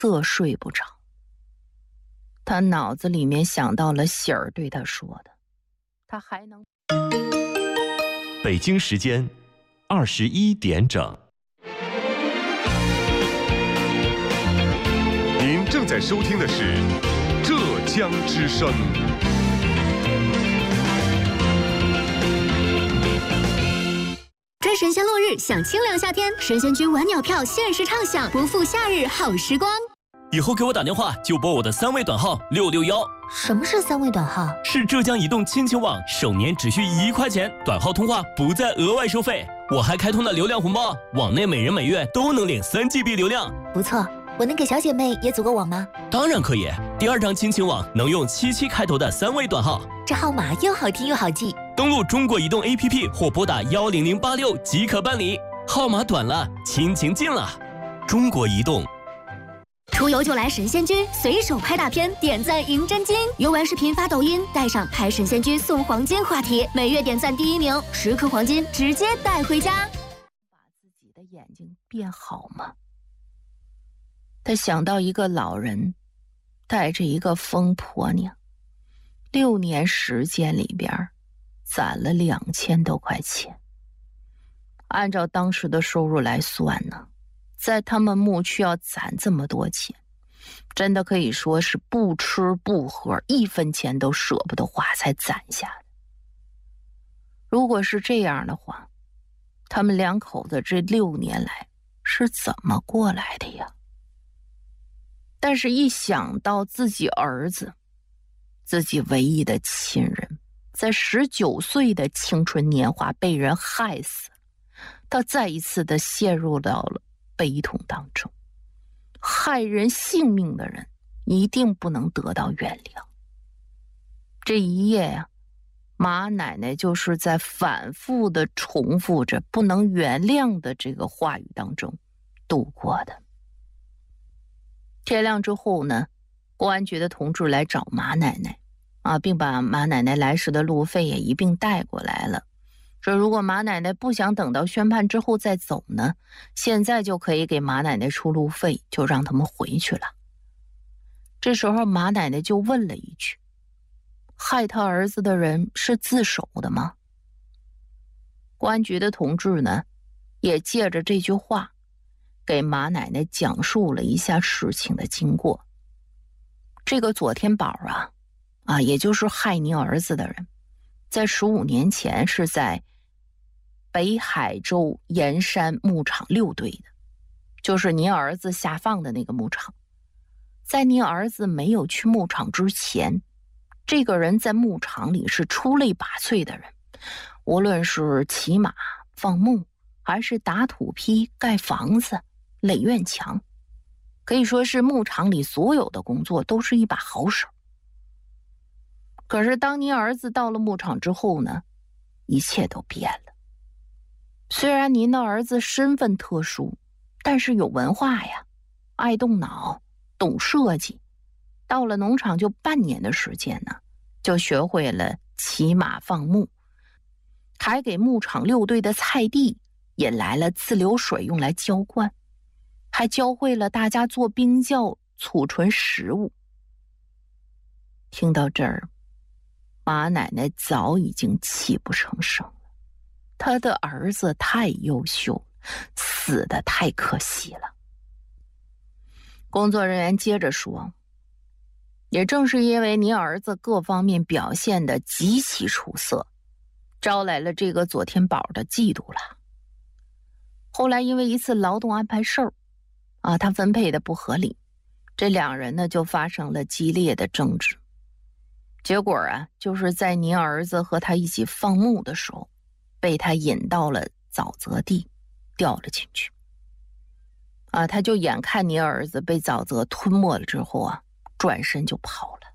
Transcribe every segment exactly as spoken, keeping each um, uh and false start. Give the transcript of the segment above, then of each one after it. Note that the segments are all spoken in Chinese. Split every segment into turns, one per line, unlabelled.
色睡不着。他脑子里面想到了喜儿对他说的，他还能。
北京时间二十一点整。
您正在收听的是浙江之声。
追神仙落日，享清凉夏天，神仙居晚鸟票限时畅享，不负夏日好时光。
以后给我打电话就拨我的三位短号六六幺。
什么是三位短号？
是浙江移动亲情网，首年只需一块钱，短号通话不再额外收费。我还开通了流量红包，网内每人每月都能领三 G B 流量。
不错，我能给小姐妹也组个网吗？
当然可以，第二张亲情网能用七七开头的三位短号，
这号码又好听又好记。
登录中国移动 A P P 或拨打幺零零八六即可办理。号码短了，亲情近了。中国移动。
出游就来神仙居，随手拍大片，点赞赢真金。游玩视频发抖音，带上拍神仙居送黄金话题，每月点赞第一名，十颗黄金直接带回家。
把自己的眼睛变好吗？他想到一个老人带着一个疯婆娘，六年时间里边攒了两千多块钱。按照当时的收入来算呢，在他们牧区要攒这么多钱，真的可以说是不吃不喝，一分钱都舍不得花才攒下的。如果是这样的话，他们两口子这六年来是怎么过来的呀？但是一想到自己儿子，自己唯一的亲人，在十九岁的青春年华被人害死了，他再一次的陷入到了悲痛当中。害人性命的人一定不能得到原谅。这一夜呀、啊，马奶奶就是在反复的重复着不能原谅的这个话语当中度过的。天亮之后呢，公安局的同志来找马奶奶啊，并把马奶奶来时的路费也一并带过来了。说如果马奶奶不想等到宣判之后再走呢，现在就可以给马奶奶出路费，就让他们回去了。这时候马奶奶就问了一句：害他儿子的人是自首的吗？公安局的同志呢，也借着这句话给马奶奶讲述了一下事情的经过。这个左天宝啊啊，也就是害您儿子的人，在十五年前是在北海州盐山牧场六队的，就是您儿子下放的那个牧场。在您儿子没有去牧场之前，这个人在牧场里是出类拔萃的人，无论是骑马、放牧，还是打土坯、盖房子、垒院墙，可以说是牧场里所有的工作都是一把好手。可是当您儿子到了牧场之后呢，一切都变了。虽然您的儿子身份特殊，但是有文化呀，爱动脑，懂设计。到了农场就半年的时间呢，就学会了骑马放牧，还给牧场六队的菜地引来了自流水用来浇灌，还教会了大家做冰窖储存食物。听到这儿，马奶奶早已经泣不成声了。她的儿子太优秀，死得太可惜了。工作人员接着说，也正是因为您儿子各方面表现得极其出色，招来了这个左天宝的嫉妒了。后来因为一次劳动安排事儿啊，他分配的不合理，这两人呢就发生了激烈的争执。结果啊，就是在您儿子和他一起放牧的时候，被他引到了沼泽地，掉了进去。啊，他就眼看您儿子被沼泽吞没了之后啊，转身就跑了。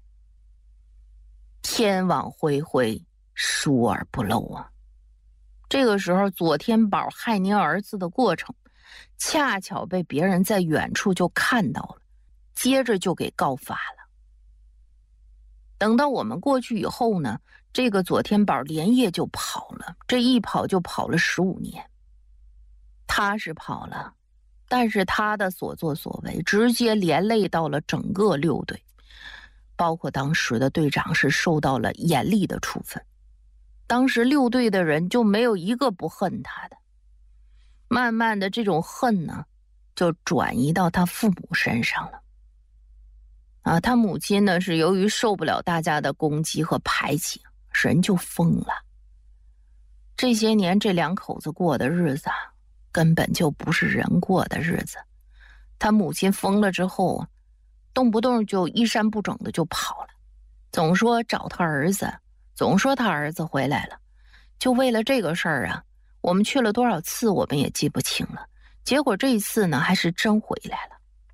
天网恢恢，疏而不漏啊！这个时候，左天宝害您儿子的过程，恰巧被别人在远处就看到了，接着就给告发了。等到我们过去以后呢，这个左天宝连夜就跑了，这一跑就跑了十五年。他是跑了， 但是他的所作所为直接连累到了整个六队，包括当时的队长是受到了严厉的处分。当时六队的人就没有一个不恨他的。慢慢的这种恨呢，就转移到他父母身上了。啊，他母亲呢是由于受不了大家的攻击和排挤，人就疯了。这些年这两口子过的日子啊，根本就不是人过的日子。他母亲疯了之后啊，动不动就衣衫不整的就跑了，总说找他儿子，总说他儿子回来了。就为了这个事儿啊，我们去了多少次我们也记不清了。结果这一次呢，还是真回来了。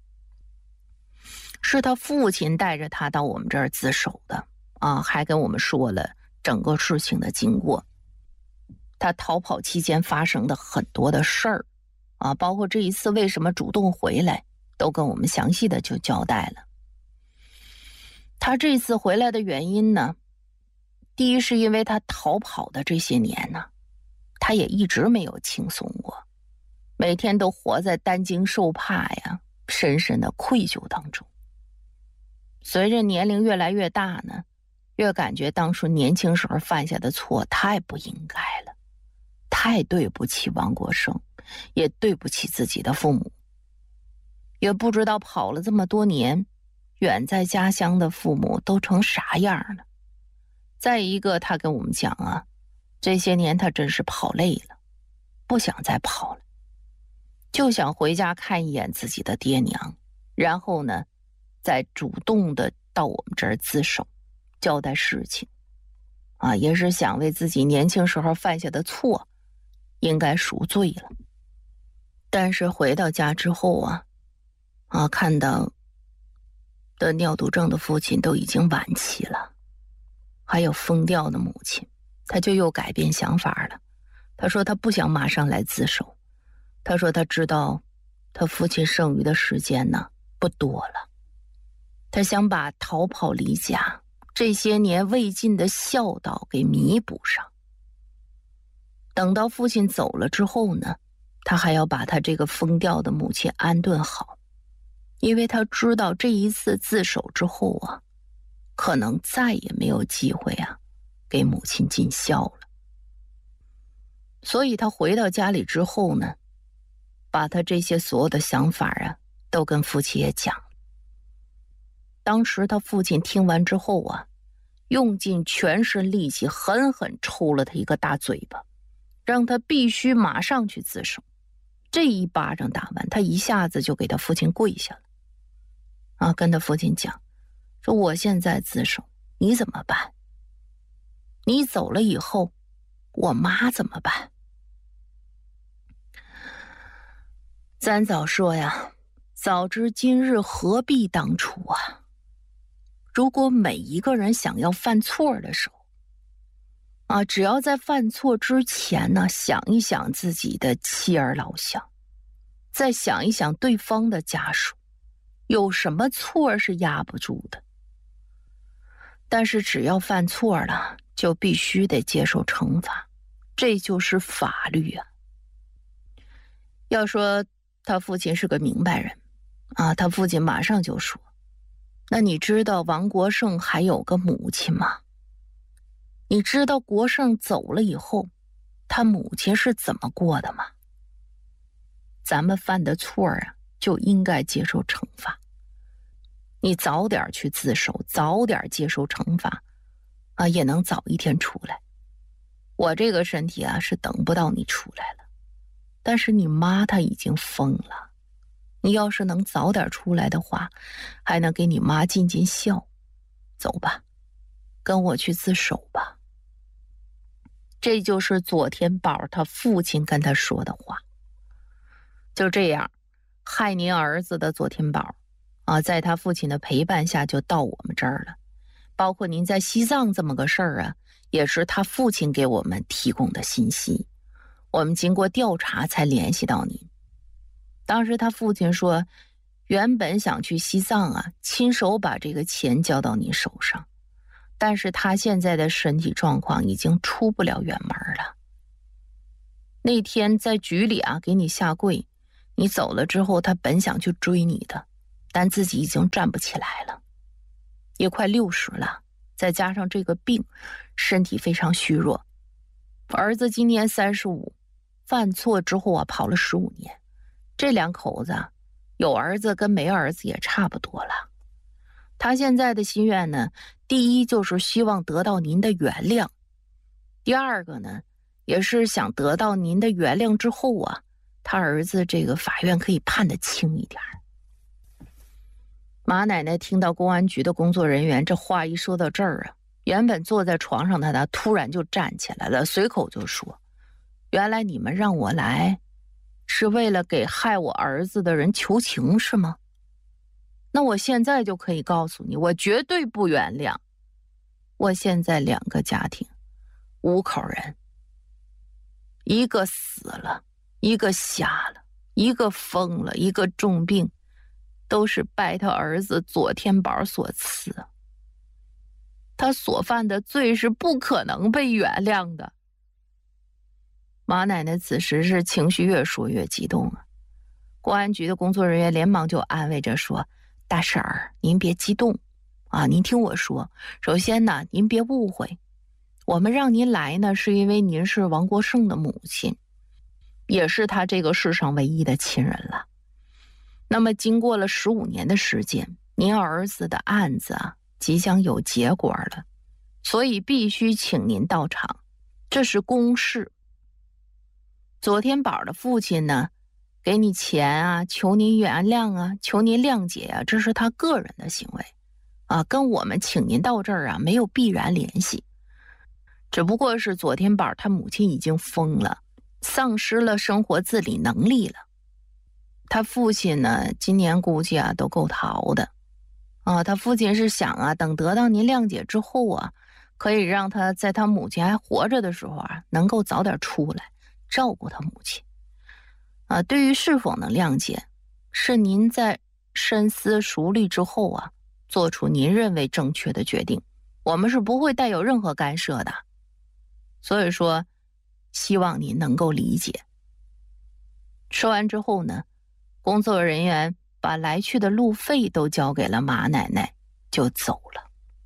是他父亲带着他到我们这儿自首的啊，还跟我们说了整个事情的经过。他逃跑期间发生的很多的事儿啊，包括这一次为什么主动回来，都跟我们详细的就交代了。他这次回来的原因呢，第一是因为他逃跑的这些年呢，他也一直没有轻松过，每天都活在担惊受怕呀，深深的愧疚当中。随着年龄越来越大呢，越感觉当初年轻时候犯下的错太不应该了，太对不起王国胜，也对不起自己的父母。也不知道跑了这么多年，远在家乡的父母都成啥样了。再一个，他跟我们讲啊，这些年他真是跑累了，不想再跑了，就想回家看一眼自己的爹娘，然后呢再主动的到我们这儿自首，交代事情啊，也是想为自己年轻时候犯下的错应该赎罪了。但是回到家之后啊啊，看到得尿毒症的父亲都已经晚期了，还有疯掉的母亲，他就又改变想法了。他说他不想马上来自首，他说他知道他父亲剩余的时间呢不多了，他想把逃跑离家这些年未尽的孝道给弥补上。等到父亲走了之后呢，他还要把他这个疯掉的母亲安顿好，因为他知道这一次自首之后啊，可能再也没有机会啊给母亲尽孝了。所以他回到家里之后呢，把他这些所有的想法啊都跟父亲也讲。当时他父亲听完之后啊，用尽全身力气狠狠抽了他一个大嘴巴，让他必须马上去自首。这一巴掌打完，他一下子就给他父亲跪下了啊，跟他父亲讲说，我现在自首你怎么办？你走了以后我妈怎么办？咱早说呀，早知今日何必当初啊。如果每一个人想要犯错的时候啊，只要在犯错之前呢，想一想自己的妻儿老小，再想一想对方的家属，有什么错是压不住的。但是只要犯错了，就必须得接受惩罚，这就是法律啊。要说他父亲是个明白人啊，他父亲马上就说，那你知道王国胜还有个母亲吗？你知道国胜走了以后他母亲是怎么过的吗？咱们犯的错啊，就应该接受惩罚。你早点去自首，早点接受惩罚啊，也能早一天出来。我这个身体啊是等不到你出来了，但是你妈她已经疯了，你要是能早点出来的话，还能给你妈尽尽孝。走吧，跟我去自首吧。这就是左天宝他父亲跟他说的话。就这样，害您儿子的左天宝啊，在他父亲的陪伴下就到我们这儿了。包括您在西藏这么个事儿啊，也是他父亲给我们提供的信息，我们经过调查才联系到您。当时他父亲说，原本想去西藏啊，亲手把这个钱交到你手上，但是他现在的身体状况已经出不了远门了。那天在局里啊给你下跪， 你走了之后，他本想去追你的，但自己已经站不起来了，也快六十了，再加上这个病，身体非常虚弱。儿子今年三十五，犯错之后啊，跑了十五年。这两口子有儿子跟没儿子也差不多了。他现在的心愿呢，第一就是希望得到您的原谅，第二个呢，也是想得到您的原谅之后啊，他儿子这个法院可以判得轻一点。马奶奶听到公安局的工作人员这话一说到这儿啊，原本坐在床上的他突然就站起来了，随口就说：原来你们让我来是为了给害我儿子的人求情是吗？那我现在就可以告诉你，我绝对不原谅。我现在两个家庭，五口人，一个死了，一个瞎了，一个疯了，一个重病，都是拜他儿子左天宝所赐。他所犯的罪是不可能被原谅的。马奶奶此时是情绪越说越激动啊，公安局的工作人员连忙就安慰着说：大婶儿，您别激动啊，您听我说，首先呢，您别误会，我们让您来呢，是因为您是王国胜的母亲，也是他这个世上唯一的亲人了。那么经过了十五年的时间，您儿子的案子啊，即将有结果了，所以必须请您到场，这是公事。左天宝的父亲呢，给你钱啊，求您原谅啊，求您谅解啊，这是他个人的行为啊，跟我们请您到这儿啊没有必然联系。只不过是左天宝他母亲已经疯了，丧失了生活自理能力了。他父亲呢，今年估计啊都够逃的啊。他父亲是想啊，等得到您谅解之后啊，可以让他在他母亲还活着的时候啊，能够早点出来照顾他母亲。啊，对于是否能谅解，是您在深思熟虑之后啊，做出您认为正确的决定，我们是不会带有任何干涉的。所以说，希望您能够理解。说完之后呢，工作人员把来去的路费都交给了马奶奶，就走了。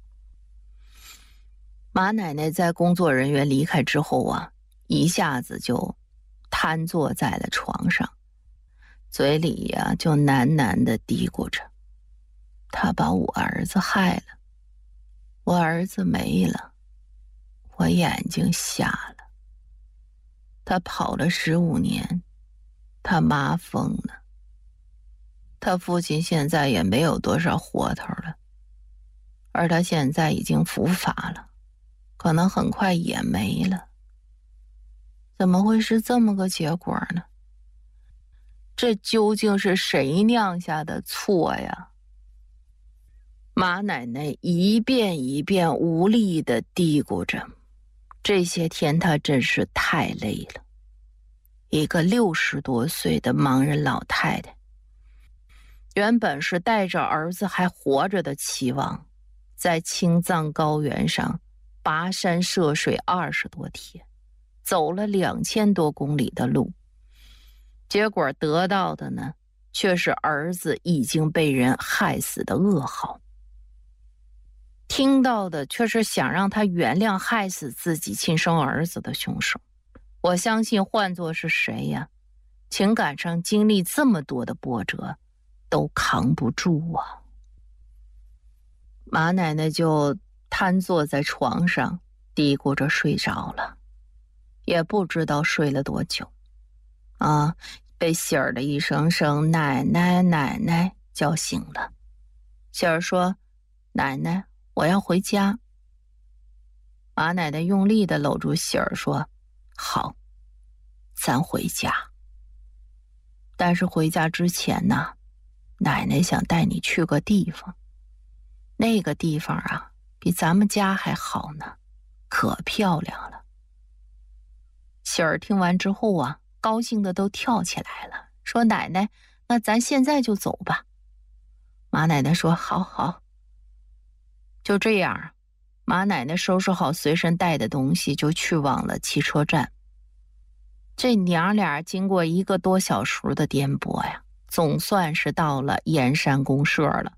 马奶奶在工作人员离开之后啊，一下子就瘫坐在了床上，嘴里呀、啊、就喃喃地嘀咕着：他把我儿子害了，我儿子没了，我眼睛瞎了，他跑了十五年，他妈疯了，他父亲现在也没有多少活头了，而他现在已经伏法了，可能很快也没了。怎么会是这么个结果呢？这究竟是谁酿下的错呀？马奶奶一遍一遍无力地嘀咕着，这些天她真是太累了。一个六十多岁的盲人老太太，原本是带着儿子还活着的期望，在青藏高原上跋山涉水二十多天，走了两千多公里的路，结果得到的呢，却是儿子已经被人害死的噩耗。听到的却是想让他原谅害死自己亲生儿子的凶手。我相信换作是谁呀，情感上经历这么多的波折，都扛不住啊。马奶奶就瘫坐在床上，嘀咕着睡着了，也不知道睡了多久啊，被喜儿的一声声奶奶奶奶叫醒了。喜儿说：奶奶，我要回家。马奶奶用力地搂住喜儿说：好，咱回家。但是回家之前呢，奶奶想带你去个地方，那个地方啊，比咱们家还好呢，可漂亮了。喜儿听完之后啊，高兴的都跳起来了，说：奶奶，那咱现在就走吧。马奶奶说：好好。就这样，马奶奶收拾好随身带的东西，就去往了汽车站。 这娘俩经过一个多小时的颠簸呀，总算是到了燕山公社了。